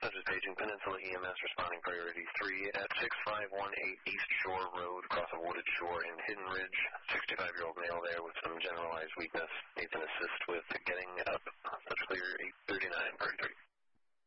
Subject paging Peninsula EMS responding priority 3 at 6518 East Shore Road, across a wooded shore in Hidden Ridge. 65-year-old male there with some generalized weakness. Needs an assist with getting